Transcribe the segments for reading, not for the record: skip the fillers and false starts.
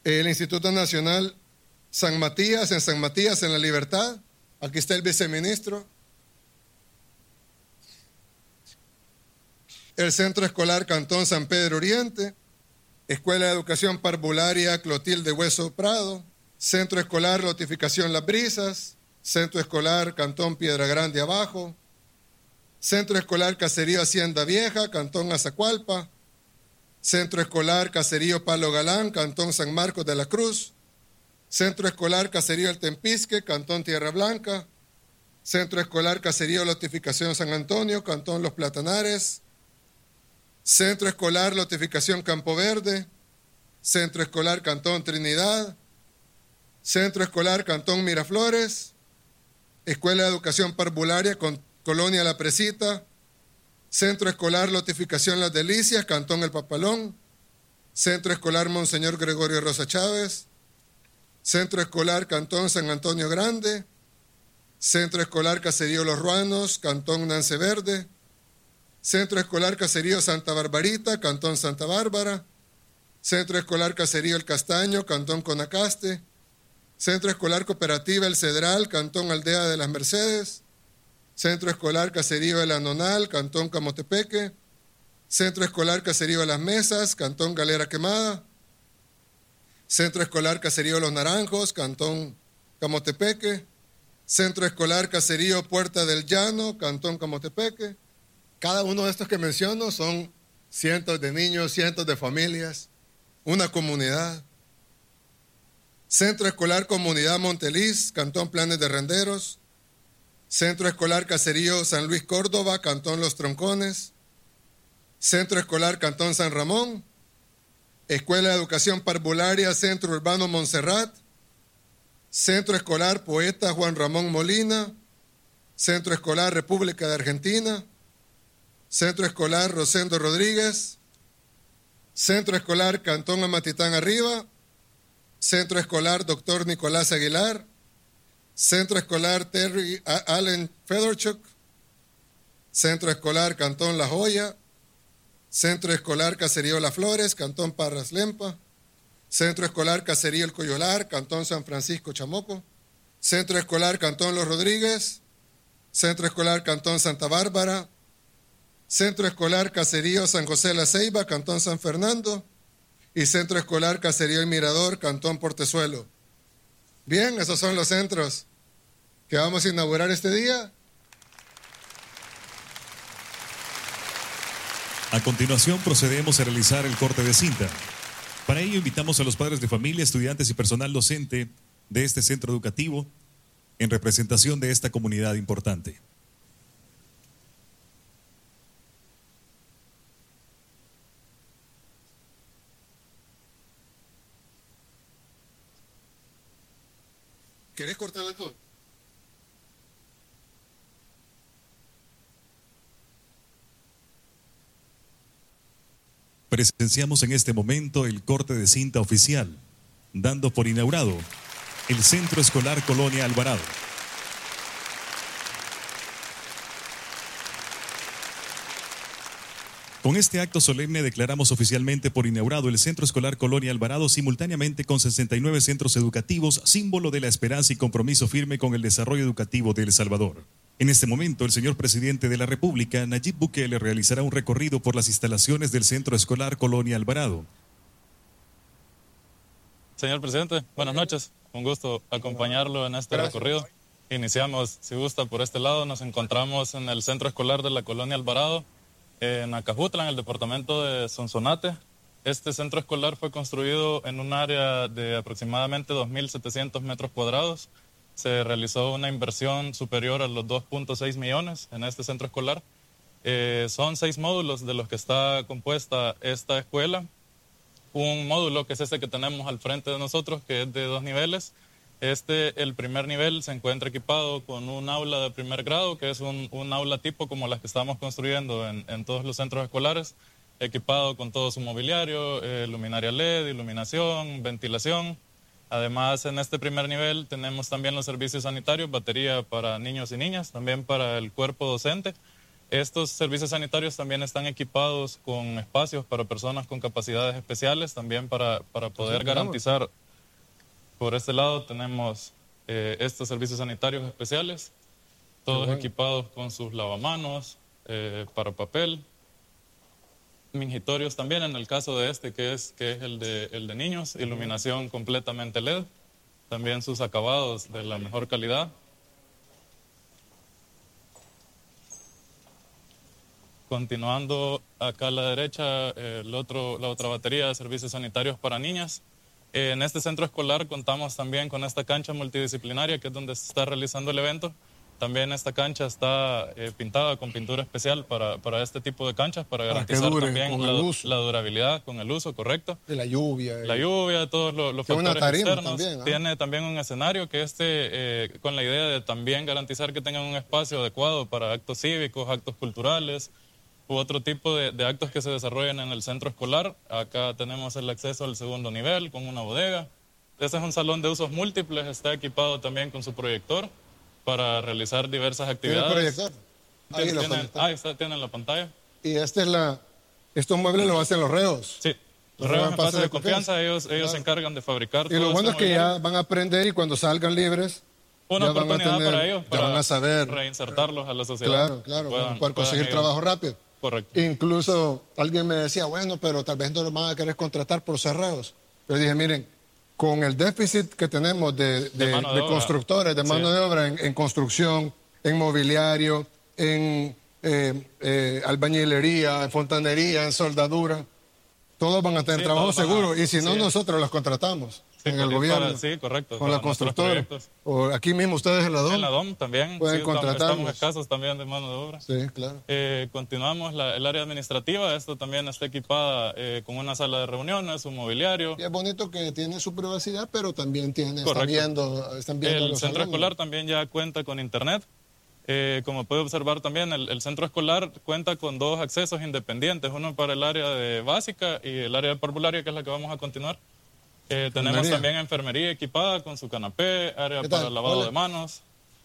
El Instituto Nacional San Matías, en La Libertad. Aquí está el viceministro. El Centro Escolar Cantón San Pedro Oriente. Escuela de Educación Parvularia Clotilde Hueso Prado. Centro Escolar Notificación Las Brisas. Centro Escolar Cantón Piedra Grande Abajo. Centro Escolar Caserío Hacienda Vieja, Cantón Azacualpa. Centro Escolar Caserío Palo Galán, Cantón San Marcos de la Cruz. Centro Escolar Caserío El Tempisque, Cantón Tierra Blanca. Centro Escolar Caserío Notificación San Antonio, Cantón Los Platanares. Centro Escolar Notificación Campo Verde. Centro Escolar Cantón Trinidad. Centro Escolar Cantón Miraflores. Escuela de Educación Parvularia con Colonia La Presita. Centro Escolar Notificación Las Delicias, Cantón El Papalón. Centro Escolar Monseñor Gregorio Rosa Chávez. Centro Escolar Cantón San Antonio Grande. Centro Escolar Caserío Los Ruanos, Cantón Nance Verde. Centro Escolar Caserío Santa Barbarita, Cantón Santa Bárbara. Centro Escolar Caserío El Castaño, Cantón Conacaste. Centro Escolar Cooperativa El Cedral, Cantón Aldea de las Mercedes. Centro Escolar Caserío El Anonal, Cantón Camotepeque. Centro Escolar Caserío Las Mesas, Cantón Galera Quemada. Centro Escolar Caserío Los Naranjos, Cantón Camotepeque. Centro Escolar Caserío Puerta del Llano, Cantón Camotepeque. Cada uno de estos que menciono son cientos de niños, cientos de familias, una comunidad. Centro Escolar Comunidad Monteliz, Cantón Planes de Renderos. Centro Escolar Caserío San Luis Córdoba, Cantón Los Troncones. Centro Escolar Cantón San Ramón. Escuela de Educación Parvularia Centro Urbano Montserrat. Centro Escolar Poeta Juan Ramón Molina. Centro Escolar República de Argentina. Centro Escolar Rosendo Rodríguez. Centro Escolar Cantón Amatitán Arriba. Centro Escolar Dr. Nicolás Aguilar. Centro Escolar Terry Allen Fedorchuk. Centro Escolar Cantón La Joya. Centro Escolar Caserío Las Flores, Cantón Parras Lempa. Centro Escolar Caserío El Coyolar, Cantón San Francisco Chamoco. Centro Escolar Cantón Los Rodríguez. Centro Escolar Cantón Santa Bárbara. Centro Escolar Caserío San José La Ceiba, Cantón San Fernando. Y Centro Escolar Caserío El Mirador, Cantón Portezuelo. Bien, esos son los centros que vamos a inaugurar este día. A continuación procedemos a realizar el corte de cinta. Para ello invitamos a los padres de familia, estudiantes y personal docente de este centro educativo en representación de esta comunidad importante. ¿Querés cortarle tú? Presenciamos en este momento el corte de cinta oficial, dando por inaugurado el Centro Escolar Colonia Alvarado. Con este acto solemne declaramos oficialmente por inaugurado el Centro Escolar Colonia Alvarado, simultáneamente con 69 centros educativos, símbolo de la esperanza y compromiso firme con el desarrollo educativo de El Salvador. En este momento, el señor presidente de la República, Nayib Bukele, realizará un recorrido por las instalaciones del Centro Escolar Colonia Alvarado. Señor presidente, buenas noches. Un gusto acompañarlo en este recorrido. Iniciamos, si gusta, por este lado. Nos encontramos en el Centro Escolar de la Colonia Alvarado, en Acajutla, en el departamento de Sonsonate. Este centro escolar fue construido en un área de aproximadamente 2.700 metros cuadrados. Se realizó una inversión superior a los 2.6 millones en este centro escolar. Son 6 módulos de los que está compuesta esta escuela. Un módulo, que es este que tenemos al frente de nosotros, que es de 2 niveles. El primer nivel se encuentra equipado con un aula de primer grado, que es un aula tipo como las que estamos construyendo en todos los centros escolares, equipado con todo su mobiliario, luminaria LED, iluminación, ventilación. Además, en este primer nivel tenemos también los servicios sanitarios, batería para niños y niñas, también para el cuerpo docente. Estos servicios sanitarios también están equipados con espacios para personas con capacidades especiales, también para poder garantizar. Por este lado tenemos estos servicios sanitarios especiales, todos equipados con sus lavamanos, para papel, mingitorios también en el caso de este que es el de niños, iluminación completamente LED, también sus acabados de la mejor calidad. Continuando acá a la derecha, la otra batería de servicios sanitarios para niñas. En este centro escolar contamos también con esta cancha multidisciplinaria que es donde se está realizando el evento. También esta cancha está pintada con pintura especial para este tipo de canchas, para garantizar también la durabilidad con el uso correcto. De la lluvia. La lluvia, todos los factores externos. También, ¿no? Tiene también un escenario que con la idea de también garantizar que tengan un espacio adecuado para actos cívicos, actos culturales u otro tipo de actos que se desarrollen en el centro escolar. Acá tenemos el acceso al segundo nivel con una bodega. Este es un salón de usos múltiples, está equipado también con su proyector para realizar diversas actividades. ¿Tiene proyector? Ahí tienen la pantalla. Y estos muebles los hacen los reos. Sí, los reos en fase de confianza, ellos se encargan de fabricar. Y lo bueno es que ya van a aprender y cuando salgan libres, una oportunidad para ellos, ya van a saber reinsertarlos a la sociedad. Claro, para conseguir trabajo rápido. Correcto. Incluso alguien me decía, bueno, pero tal vez no lo van a querer contratar por cerrados. Pero dije, miren, con el déficit que tenemos de constructores, de mano de obra en construcción, en mobiliario, en albañilería, en fontanería, en soldadura, todos van a tener trabajo seguro. Y si no, nosotros los contratamos en el gobierno. Sí, correcto. Con la constructora. O aquí mismo ustedes en la DOM. En la DOM también. Pueden contratarnos. Estamos escasos también de mano de obra. Sí, claro. Continuamos el área administrativa. Esto también está equipada con una sala de reuniones, un mobiliario. Y es bonito que tiene su privacidad, pero también están viendo el centro escolar también ya cuenta con internet. Como puede observar también, el centro escolar cuenta con 2 accesos independientes, uno para el área de básica y el área de parvularia, que es la que vamos a continuar. Tenemos también enfermería equipada con su canapé, área para lavado de manos.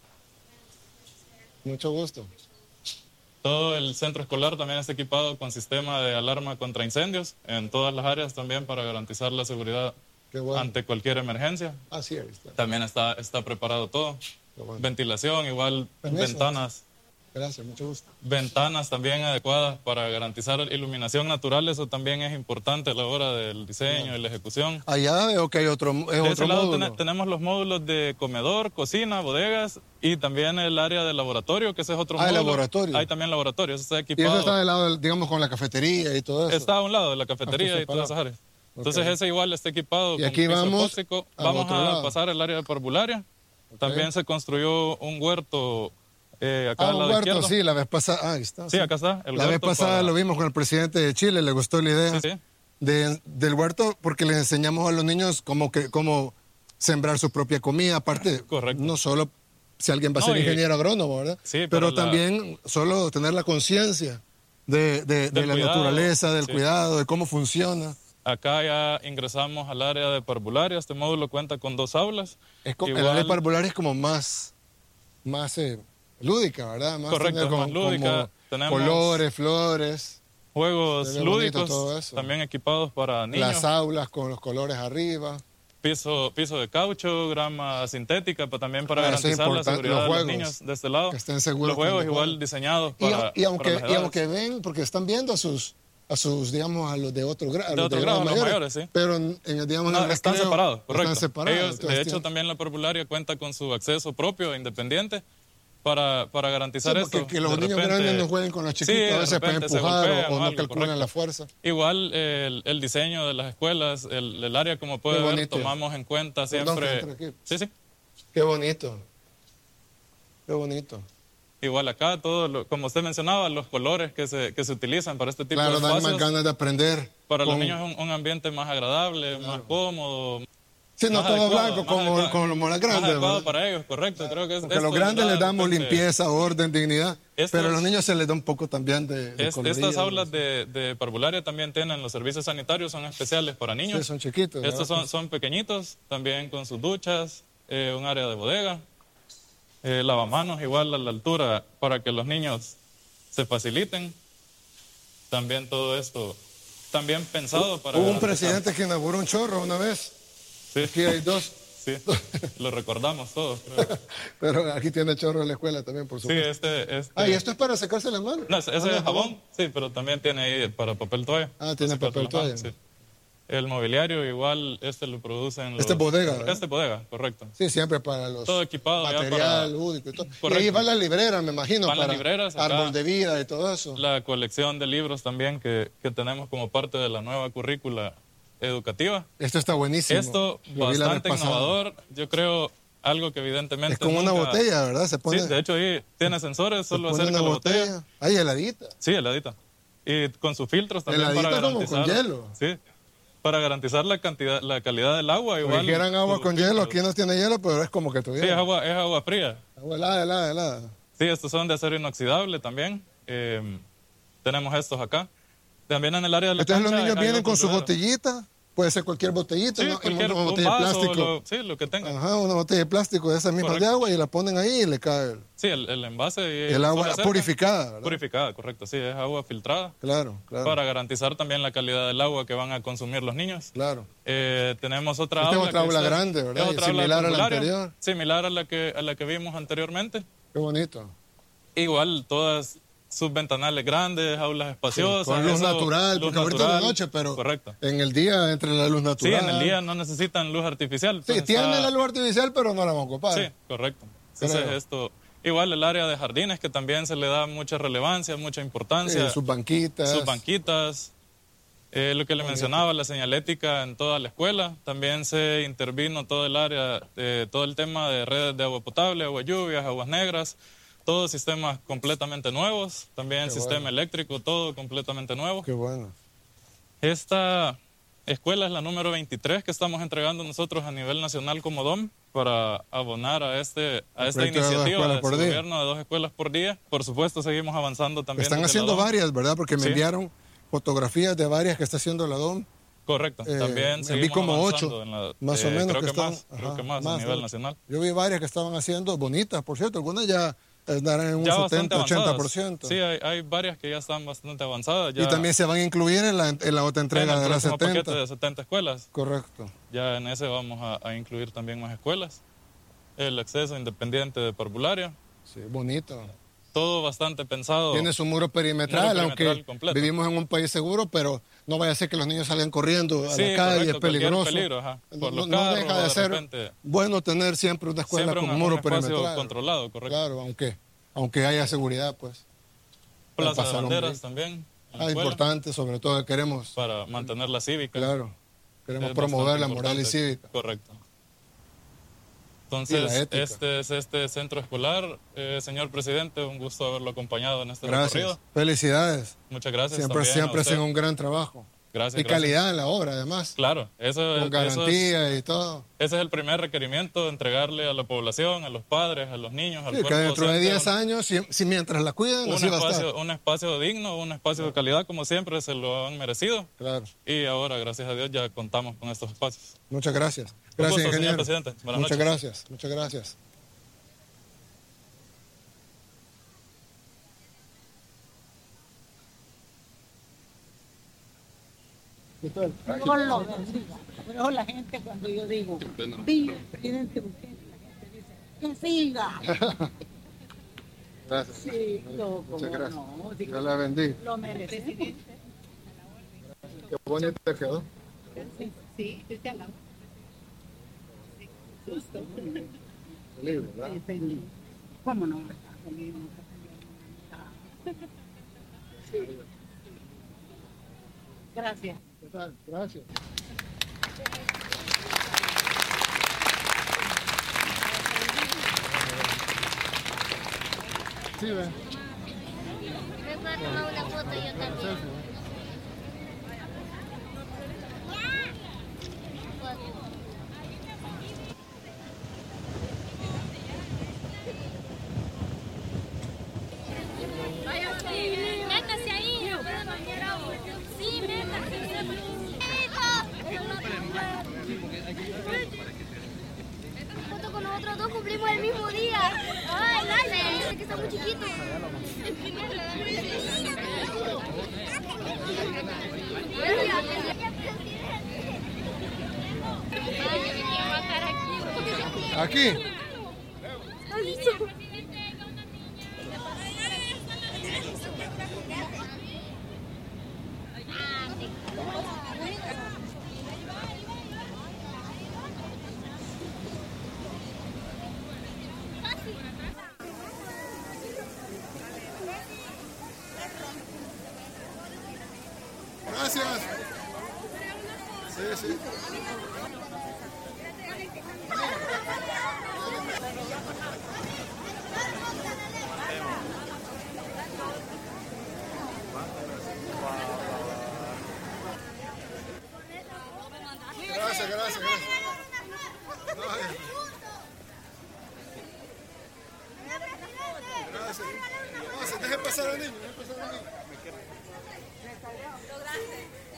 Mucho gusto. Todo el centro escolar también está equipado con sistema de alarma contra incendios en todas las áreas también para garantizar la seguridad ante cualquier emergencia. Así es. También está preparado todo. Ventilación, igual. Permiso. Ventanas. Gracias, mucho gusto. Ventanas también adecuadas para garantizar iluminación natural, eso también es importante a la hora del diseño y la ejecución. Allá veo que hay otro módulo. Tenemos los módulos de comedor, cocina, bodegas y también el área de laboratorio, que ese es otro módulo. Laboratorio. Hay también laboratorio, eso está equipado. Y eso está del lado, digamos, con la cafetería y todo eso. Está a un lado de la cafetería y todas esas áreas. Entonces ese igual está equipado y aquí con piso vamos epóxico. Vamos a pasar el área de parvularia. También se construyó un huerto acá al lado izquierdo. Sí, la vez pasada. Ahí está. Sí, acá está. La vez pasada lo vimos con el presidente de Chile, le gustó la idea del huerto porque les enseñamos a los niños cómo sembrar su propia comida. Aparte, no solo si alguien va a ser ingeniero agrónomo, ¿verdad? Sí, pero también solo tener la conciencia de la naturaleza, del cuidado, de cómo funciona. Acá ya ingresamos al área de parvularia. Este módulo cuenta con 2 aulas. El área de parvularia es como más lúdica, ¿verdad? Correcto, más lúdica. Tenemos colores, flores. Juegos lúdicos, también equipados para niños. Las aulas con los colores arriba. Piso de caucho, grama sintética, pero también para garantizar la seguridad de los niños de este lado. Que estén seguros. Los juegos igual diseñados para aunque ven, porque están viendo a sus digamos, a los de otro grado. De otro grado, los mayores, sí. Pero, digamos, en el están separados, correcto. Están separados. Ellos, de hecho, también la parvularia cuenta con su acceso propio, independiente, para garantizar esto. Que los niños grandes no jueguen con los chiquitos, a veces pueden empujar o no calculan la fuerza. Igual el diseño de las escuelas, el área, como puede ver, tomamos en cuenta siempre. Sí. Qué bonito. Qué bonito. Igual acá, como usted mencionaba, los colores que se utilizan para este tipo de espacios. Claro, dan más ganas de aprender. Para los niños es un ambiente más agradable, más cómodo. Sí, no todo blanco como las grandes. Más adecuado para ellos, correcto. Creo que porque a los grandes les damos limpieza, orden, dignidad, pero a los niños se les da un poco también de colorido. Estas aulas de parvularia también tienen los servicios sanitarios, son especiales para niños. Sí, son chiquitos. Estos son pequeñitos, también con sus duchas, un área de bodega. Lavamanos igual a la altura para que los niños se faciliten. También todo esto, también pensado para... Hubo un presidente que inauguró un chorro una vez. Sí. Aquí hay dos. Sí, lo recordamos todos, creo. Pero aquí tiene chorro en la escuela también, por supuesto. Sí, ¿y esto es para secarse las manos? No, ese es jabón, sí, pero también tiene ahí para papel toalla. Tiene papel toalla. Sí. El mobiliario igual, lo producen los... Este es bodega, ¿verdad? Este es bodega, correcto. Sí, siempre para los... Todo equipado material, ya lúdico y todo. Correcto. Y ahí van las libreras, me imagino, van para las libreras, acá, árbol de vida y todo eso. La colección de libros también que tenemos como parte de la nueva currícula educativa. Esto está buenísimo. Esto bastante innovador. Yo creo algo que evidentemente... Es como una botella, ¿verdad? Se pone... Sí, de hecho ahí tiene sensores, solo acerca la botella. Ahí heladita. Sí, heladita. Y con sus filtros también heladita para garantizar... como con hielo. Sí, para garantizar la calidad del agua. Igual. Si quieran agua con hielo, aquí no tiene hielo, pero es como que tuviera. Sí, es agua fría. Agua helada. Sí, estos son de acero inoxidable también. Tenemos estos acá. También en el área de la Entonces cancha, los niños vienen con su controlero. botellita. Puede ser cualquier botellita, Sí, ¿no? cualquier Una botella de vaso, plástico. sí, lo que tengan. Ajá, una botella de plástico de esas mismas de agua y la ponen ahí y le cae Sí, el envase. Y el agua purificada, ¿verdad? Purificada, correcto. Sí, es agua filtrada. Claro. Para garantizar también la calidad del agua que van a consumir los niños. Claro. Tenemos otra Esta aula. es otra aula grande, ¿verdad? Es otra similar aula a la anterior. Similar a la que vimos anteriormente. Qué bonito. Igual, todas sus ventanales grandes, aulas espaciosas. Con luz natural, porque ahorita es de noche, pero correcto. En el día entre la luz natural. Sí, en el día no necesitan luz artificial. Sí, tienen la luz artificial, pero no la van a ocupar. Sí, correcto. Entonces esto... Igual el área de jardines, que también se le da mucha relevancia, mucha importancia. Sí, sus banquitas. Lo que le mencionaba, la señalética en toda la escuela. También se intervino todo el área, todo el tema de redes de agua potable, agua lluvias, aguas negras. Todos sistemas completamente nuevos. También sistema eléctrico, todo completamente nuevo. Qué bueno. Esta escuela es la número 23 que estamos entregando nosotros a nivel nacional como DOM para abonar a esta iniciativa de gobierno de 2 escuelas por día. Por supuesto, seguimos avanzando también. Están haciendo varias, ¿verdad? Porque me enviaron fotografías de varias que está haciendo la DOM. Correcto, también seguimos vi como 8, más o menos. Creo que más a nivel nacional. Yo vi varias que estaban haciendo bonitas, por cierto, algunas ya estarán en un 70-80%. Sí, hay varias que ya están bastante avanzadas. Y también se van a incluir en la otra entrega de las 70. Paquete de 70 escuelas. Correcto. Ya en ese vamos a incluir también más escuelas. El acceso independiente de parvularia. Sí, bonito. Todo bastante pensado. Tiene su muro perimetral, aunque completo. Vivimos en un país seguro, pero no vaya a ser que los niños salgan corriendo a la calle, es peligroso. Peligro, por los no carros, deja de ser bueno tener siempre una escuela con muro perimetral. Controlado, correcto. Claro, aunque haya seguridad, pues. Plaza de banderas también. Importante, sobre todo queremos. Para mantener la cívica. Claro, queremos promover la moral y cívica. Correcto. Entonces, este es este centro escolar. Señor presidente, un gusto haberlo acompañado en este recorrido. Felicidades. Muchas gracias. Siempre hacen un gran trabajo. Gracias. Y calidad en la obra, además. Claro. Con garantía y todo. Ese es el primer requerimiento, entregarle a la población, a los padres, a los niños, al cuerpo que dentro docente, de 10 años, si mientras la cuidan, así va a estar. Un espacio digno, un espacio de calidad, como siempre se lo han merecido. Claro. Y ahora, gracias a Dios, ya contamos con estos espacios. Muchas gracias. Gracias, ingeniero. Señor presidente. Buenas noches. Muchas gracias. Dios lo bendiga. Por eso la gente cuando yo digo, viva el presidente Bukele, la gente dice, que siga. Gracias. Sí, muchas gracias. No, Dios la bendiga. Lo merece. Qué bonito te quedó. Sí, yo te alabo. Justo. Feliz, ¿verdad? Sí, feliz. ¿Cómo no? Feliz, sí. Gracias. Gracias. Sí, ven. Me puedo tomar una foto yo también. Métase ahí. Sí, métase. Foto con nosotros dos cumplimos el mismo día. Ay, dale. muy chiquito. Aquí. Gracias. Sí, sí. Gracias, gracias, gracias. Gracias. No, se deje pasar al niño, deje pasar al niño.